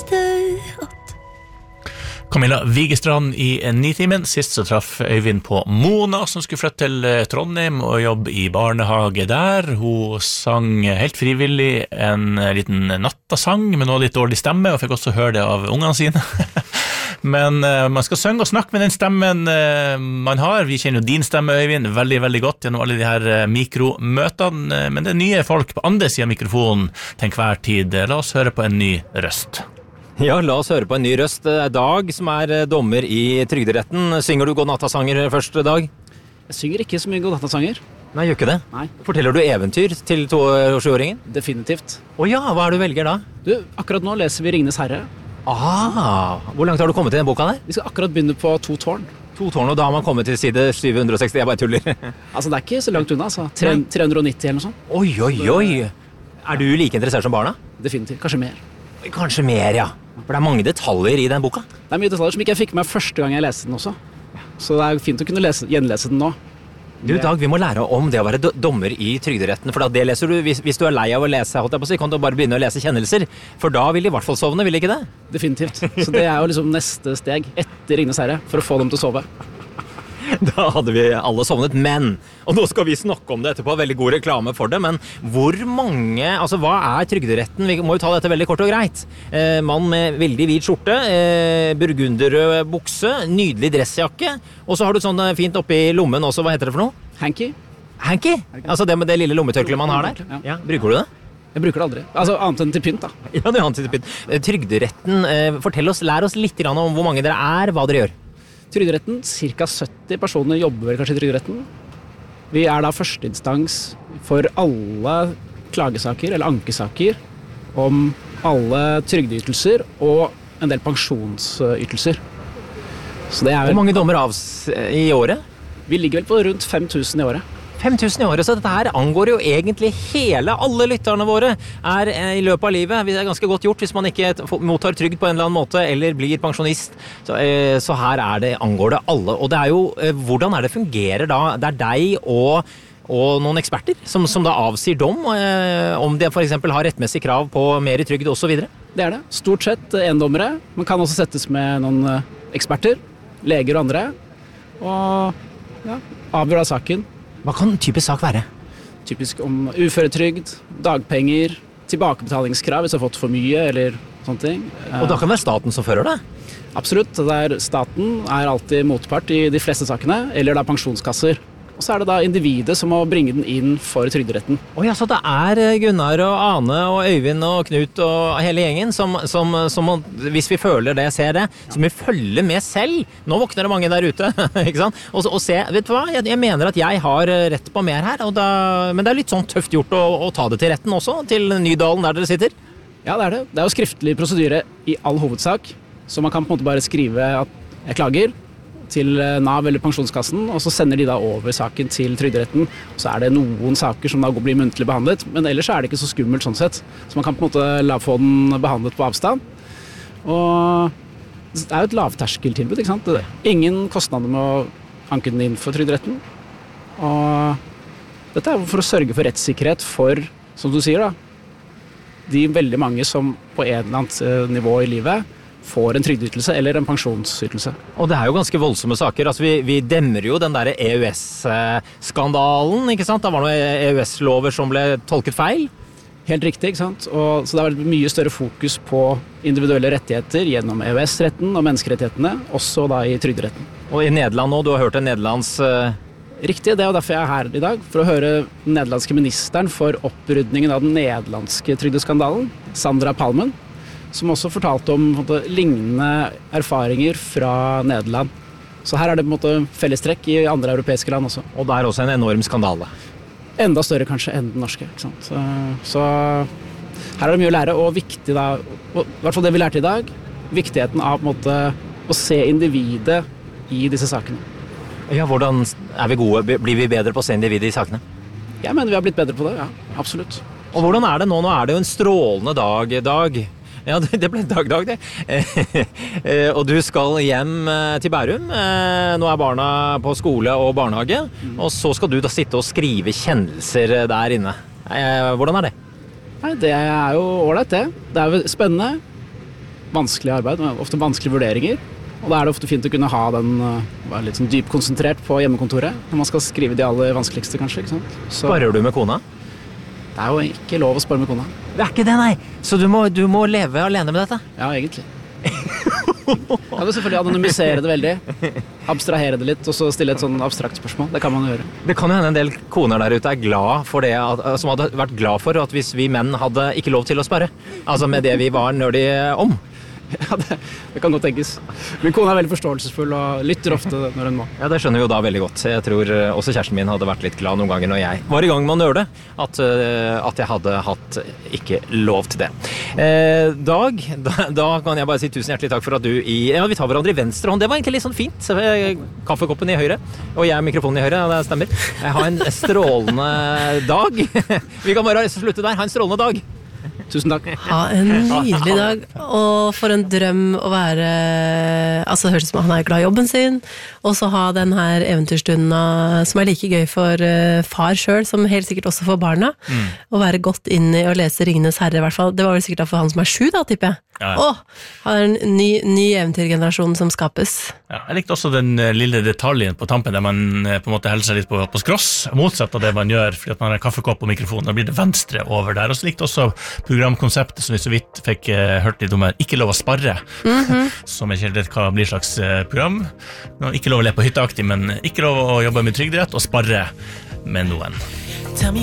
stay at Camilla Vigestrand i Nitimen. Sist så traff Øyvind på Mona, som skulle flytte til Trondheim og jobbe i barnehage der. Hun sang helt frivillig en liten nattasang med noe litt dårlig stemme, og fikk også høre det av ungene sine. Men man skal synge og snakke med den stemmen man har. Vi kjenner jo din stemme, Øyvind, veldig, veldig godt gjennom alle de her mikromøtene. Men det er nye folk på andre siden av mikrofonen til enhver tid. La oss høre på en ny røst. Ja, la oss høre på en ny røst. Dag, som dommer i Trygderetten. Synger du godnattasanger første dag? Jeg synger ikke så mye godnattasanger. Nei, gjør ikke det? Nei. Forteller du eventyr til 2-åringen? Definitivt. Ja, hva det du velger da? Du, akkurat nå leser vi Ringenes Herre. Hvor langt har du kommet til den boka der? Vi skal akkurat begynne på 2 tårn. 2 tårn, og da har man kommet til side 760, jeg bare tuller. Altså, det er ikke så langt unna, altså. 390 eller noe sånt. Oi. Du like interessert som barna? Definitivt, kanskje mer. Kanskje mer, ja. For det mange detaljer i den boka. Det mye detaljer som ikke jeg fikk med første gang jeg leste den også. Så det fint å kunne gjenlese den nå. Du, Dag, vi må lære om det å være dommer i Trygderetten, for det leser du, hvis du lei av å lese, holdt jeg på å si, kan du bare begynne å lese kjennelser, for da vil de i hvert fall sovne, vil de ikke det? Definitivt. Så det jo liksom neste steg etter Ringenes Herre, for å få dem til å sove. Da hadde vi alle sovnet, men, og nå skal vi snakke om det etterpå, veldig god reklame for det, men hvor mange, altså hva Trygderetten? Vi må jo ta dette veldig kort og greit. Mann med veldig hvit skjorte, burgunderrød bukse, nydelig dressjakke, og så har du sånn fint oppi lommen også, hva heter det for noe? Hanky. Hanky? Altså det med det lille lommetørkleet man har der? Ja. Bruker du det? Jeg bruker det aldri. Altså annet enn til pynt da. Ja, det annet enn til pynt. Trygderetten, lær oss litt om hvor mange dere hva dere gjør. Trygderetten, ca. 70 personer jobber kanskje i Trygderetten. Vi da førsteinstans for alle klagesaker eller ankesaker om alle trygdeytelser og en del pensjonsytelser. Så det Hvor mange dommer i året? Vi ligger vel på rundt 5000 i året. 5000 i året, så dette her angår jo egentlig alle lytterne våre i løpet av livet. Det ganske godt gjort hvis man ikke mottar trygd på en eller annen måte, eller blir pensjonist. Så her angår det alle. Og det jo, hvordan det fungerer da? Det deg og noen eksperter som da avsier dom, om de for eksempel har rettmessig krav på mer i trygd og så videre? Det det. Stort sett endommere. Man kan også settes med noen eksperter, leger og andre, og avgjøre saken. Hva kan typisk sak være? Typisk om uføretrygd, dagpenger, tilbakebetalingskrav hvis du har fått for mye, eller sånne ting. Og da kan det være staten som fører det? Absolutt. Staten alltid motpart i de fleste sakene, eller da pensjonskasser. Og så det da individet som må bringe den inn for Trygderetten. Ja, så det Gunnar og Ane og Øyvind og Knut og hele gjengen som hvis vi føler det, ser det, som vi følger med selv. Nå våkner det mange der ute, ikke sant? Og se, vet du hva? Jeg mener at jeg har rett på mer her, men det litt sånn tøft gjort å ta det til retten også, til Nydalen der dere sitter. Ja, det det. Det jo skriftlig prosedyre i all hovedsak, så man kan på en måte bare skrive at jeg klager til NAV eller pensjonskassen, og så sender de da over saken til Trygderetten. Så det noen saker som da blir muntlig behandlet, men ellers det ikke så skummelt sånn sett. Så man kan på en måte få den behandlet på avstand. Og det jo et lavterskeltilbud, ikke sant? Ingen kostnader med å anke den inn for Trygderetten. Og dette for å sørge for rettssikkerhet for, som du sier da, de veldig mange som på en eller annet nivå i livet får en trygdeytelse eller en pensjonsytelse. Og det jo ganske voldsomme saker. Altså vi demrer jo den der EØS-skandalen, ikke sant? Det var noen EØS-lover som ble tolket feil. Helt riktig, ikke sant? Så det har vært mye større fokus på individuelle rettigheter gjennom EØS-retten og menneskerettighetene, også da i Trygderetten. Og i Nederland nå, du har hørt en nederlands... Riktig, det derfor jeg her i dag, for å høre den nederlandske ministeren for opprydningen av den nederlandske trygdeskandalen, Sandra Palmen, som også fortalte om lignende erfaringer fra Nederland. Så her det på en måte fellestrekk i andre europeiske land også. Og det også en enorm skandale. Enda større kanskje enn den norske, ikke sant? Så her det mye å lære, og viktig da, og i hvert fall det vi lærte i dag, viktigheten av på en måte å se individet i disse sakene. Ja, hvordan vi gode? Blir vi bedre på å se individet i sakene? Jeg mener vi har blitt bedre på det, ja, absolutt. Og hvordan det nå? Nå det jo en strålende dag. Ja, det ble dag, det. Og du skal hjem til Bærum. Nå barna på skole og barnehage. Og så skal du da sitte og skrive kjennelser der inne. Hvordan det? Nei, det jo ålreit, det. Det jo spennende. vanskelig arbeid, ofte vanskelige vurderinger. Og da er det ofte fint å kunne ha den være litt sånn dypkonsentrert på hjemmekontoret, når man skal skrive de aller vanskeligste, kanskje. Ikke sant? Sparer du med kona? Det er jo ikke lov å spare med kona. Det er ikke det, nei! Så du må leve alene med dette? Ja, egentlig. Kan du selvfølgelig anonymisere det veldig, abstrahere det litt, og så stille et sånn abstrakt spørsmål. Det kan man gjøre. Det kan jo hende en del koner der ute er glad for det, som hadde vært glad for at hvis vi menn hadde ikke lov til å spare. Altså med det vi var nerdige om. Ja, det kan godt tenkes. Min kone er veldig forståelsesfull og lytter ofte når hun må. Ja, det skjønner vi jo da veldig godt. Jeg tror også kjæresten min hadde vært litt glad noen ganger når jeg var i gang med å nøle, at jeg hadde hatt ikke lov til det. Dag, da kan jeg bare si tusen hjertelig takk for at du vi tar hverandre i venstre hånd. Det var egentlig litt sånn fint. Kaffekoppen i høyre, og jeg mikrofonen i høyre, det stemmer. Jeg har en strålende dag. Vi kan bare slutte der. Ha en strålende dag. Tusen takk. Ha en nydelig dag, og for en drøm å være, altså det høres ut som han er glad i jobben sin, og så ha den her eventyrstunden som er like gøy for far selv, som helt sikkert også for barna, å være godt inn i å lese Ringenes herre i hvert fall. Det var vel sikkert for han som er 7 da, tipper jeg. Ja. Har en ny eventyrgenerasjon som skapes. Ja, jeg likte også den lille detaljen på tampen der man på en måte helser seg litt på skross, motsatt av det man gjør fordi at man har kaffekopp og mikrofon. Da blir det venstre over der. Og så likte også programkonseptet som vi så vidt fikk hørt litt om her, ikke lov å sparre, som ikke helt vet hva blir slags program. Ikke lov å le på hytteaktig, men ikke lov å jobbe med trygderett og sparre med noen.